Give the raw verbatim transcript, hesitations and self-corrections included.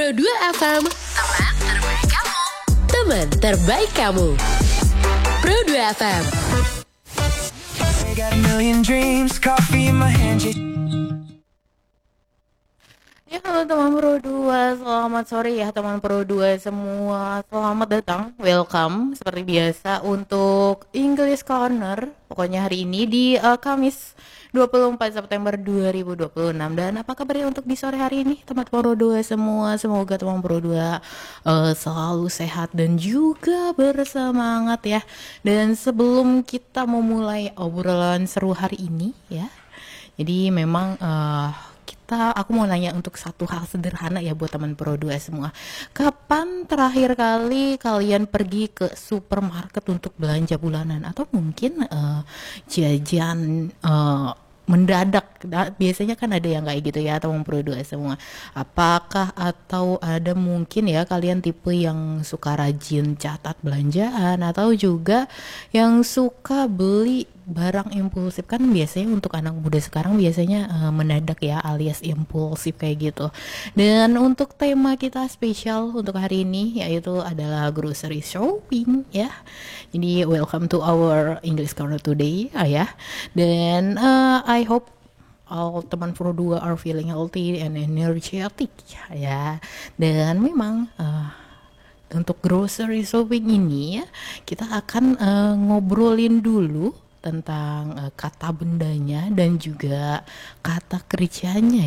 Pro dua F M, teman terbaik kamu. Teman terbaik kamu. Pro dua F M. I got a million dreams, coffee in my hand. Ya, halo teman Pro dua, selamat sore ya teman Pro dua semua. Selamat datang, welcome seperti biasa untuk English Corner. Pokoknya hari ini di uh, Kamis dua puluh empat September dua ribu dua puluh enam. Dan apa kabarnya untuk di sore hari ini teman Pro dua semua? Semoga teman Pro dua uh, selalu sehat dan juga bersemangat ya. Dan sebelum kita memulai obrolan seru hari ini ya, jadi memang uh, kita, aku mau nanya untuk satu hal sederhana ya buat teman Pro dua semua. Kapan terakhir kali kalian pergi ke supermarket untuk belanja bulanan atau mungkin uh, jajan uh, mendadak? Biasanya kan ada yang kayak gitu ya teman Pro dua semua. Apakah atau ada mungkin ya kalian tipe yang suka rajin catat belanjaan atau juga yang suka beli barang impulsif? Kan biasanya untuk anak muda sekarang biasanya uh, mendadak ya alias impulsif kayak gitu. Dan untuk tema kita spesial untuk hari ini yaitu adalah grocery shopping ya. Jadi welcome to our English Corner today ah, ya. Dan uh, I hope all teman Pro dua are feeling healthy and energetic ya. Dan memang uh, untuk grocery shopping ini ya, kita akan uh, ngobrolin dulu tentang uh, kata bendanya dan juga kata kerjanya